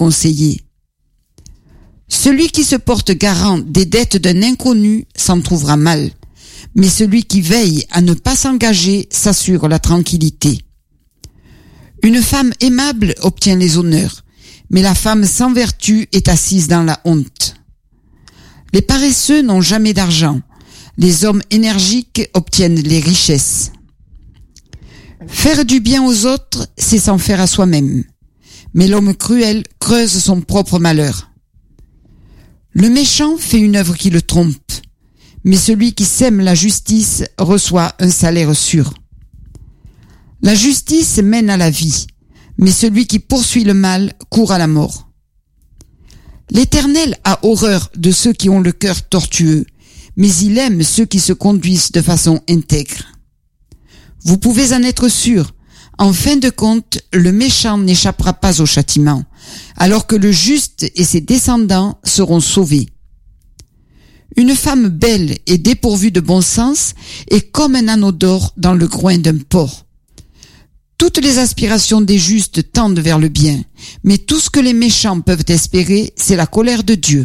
conseiller. Celui qui se porte garant des dettes d'un inconnu s'en trouvera mal, mais celui qui veille à ne pas s'engager s'assure la tranquillité. Une femme aimable obtient les honneurs, mais la femme sans vertu est assise dans la honte. Les paresseux n'ont jamais d'argent, les hommes énergiques obtiennent les richesses. Faire du bien aux autres, c'est s'en faire à soi-même, mais l'homme cruel creuse son propre malheur. Le méchant fait une œuvre qui le trompe, mais celui qui sème la justice reçoit un salaire sûr. La justice mène à la vie, mais celui qui poursuit le mal court à la mort. L'Éternel a horreur de ceux qui ont le cœur tortueux, mais il aime ceux qui se conduisent de façon intègre. Vous pouvez en être sûr, en fin de compte, le méchant n'échappera pas au châtiment, alors que le juste et ses descendants seront sauvés. Une femme belle et dépourvue de bon sens est comme un anneau d'or dans le groin d'un porc. Toutes les aspirations des justes tendent vers le bien, mais tout ce que les méchants peuvent espérer, c'est la colère de Dieu.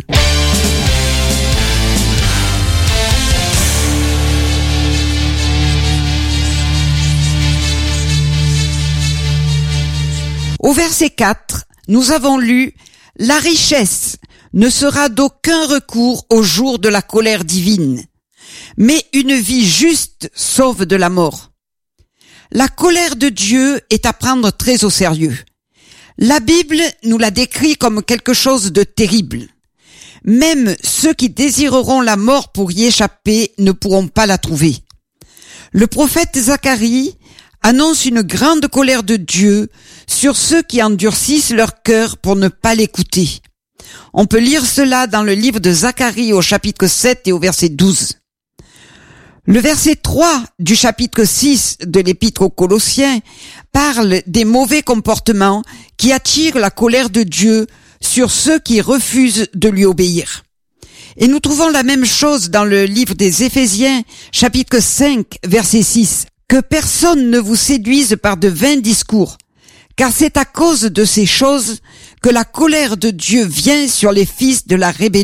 Au verset 4, nous avons lu « La richesse ne sera d'aucun recours au jour de la colère divine, mais une vie juste sauve de la mort. » La colère de Dieu est à prendre très au sérieux. La Bible nous la décrit comme quelque chose de terrible. Même ceux qui désireront la mort pour y échapper ne pourront pas la trouver. Le prophète Zacharie annonce une grande colère de Dieu sur ceux qui endurcissent leur cœur pour ne pas l'écouter. On peut lire cela dans le livre de Zacharie au chapitre 7 et au verset 12. Le verset 3 du chapitre 6 de l'épître aux Colossiens parle des mauvais comportements qui attirent la colère de Dieu sur ceux qui refusent de lui obéir. Et nous trouvons la même chose dans le livre des Éphésiens, chapitre 5, verset 6. « Que personne ne vous séduise par de vains discours, car c'est à cause de ces choses que la colère de Dieu vient sur les fils de la rébellion. »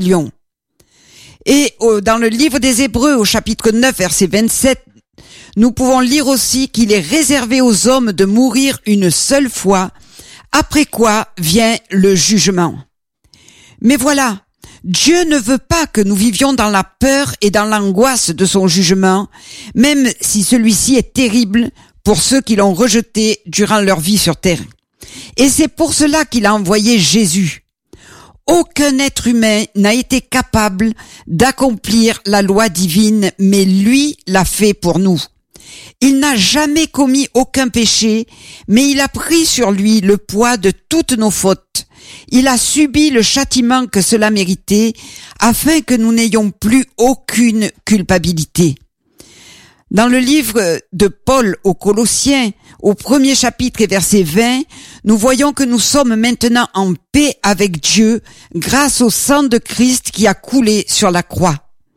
Et dans le livre des Hébreux, au chapitre 9, verset 27, nous pouvons lire aussi qu'il est réservé aux hommes de mourir une seule fois, après quoi vient le jugement. Mais voilà, Dieu ne veut pas que nous vivions dans la peur et dans l'angoisse de son jugement, même si celui-ci est terrible pour ceux qui l'ont rejeté durant leur vie sur terre. Et c'est pour cela qu'il a envoyé Jésus. Aucun être humain n'a été capable d'accomplir la loi divine, mais lui l'a fait pour nous. Il n'a jamais commis aucun péché, mais il a pris sur lui le poids de toutes nos fautes. Il a subi le châtiment que cela méritait, afin que nous n'ayons plus aucune culpabilité. Dans le livre de Paul aux Colossiens, au 1er chapitre et verset 20, nous voyons que nous sommes maintenant en paix avec Dieu grâce au sang de Christ qui a coulé sur la croix.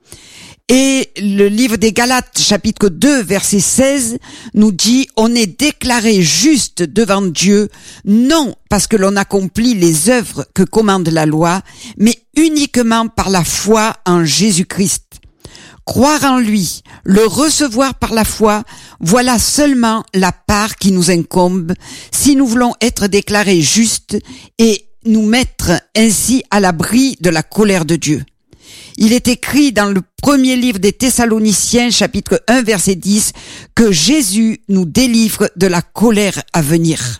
Et le livre des Galates, chapitre 2, verset 16, nous dit « On est déclaré juste devant Dieu, non parce que l'on accomplit les œuvres que commande la loi, mais uniquement par la foi en Jésus-Christ. » Croire en lui, le recevoir par la foi, voilà seulement la part qui nous incombe si nous voulons être déclarés justes et nous mettre ainsi à l'abri de la colère de Dieu. Il est écrit dans le premier livre des Thessaloniciens, chapitre 1, verset 10, que Jésus nous délivre de la colère à venir.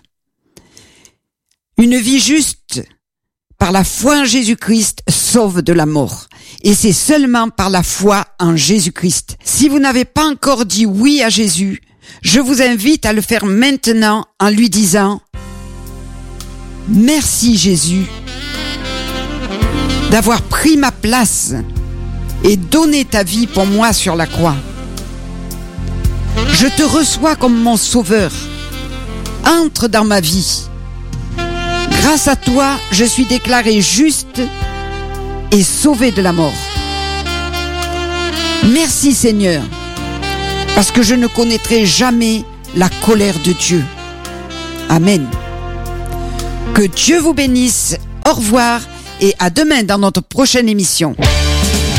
Une vie juste par la foi en Jésus-Christ sauve de la mort. Et c'est seulement par la foi en Jésus-Christ. Si vous n'avez pas encore dit oui à Jésus, je vous invite à le faire maintenant en lui disant « Merci Jésus d'avoir pris ma place et donné ta vie pour moi sur la croix. Je te reçois comme mon sauveur. Entre dans ma vie. Grâce à toi, je suis déclaré juste et sauvé de la mort. Merci Seigneur, parce que je ne connaîtrai jamais la colère de Dieu. Amen. Que Dieu vous bénisse Au revoir et à demain dans notre prochaine émission.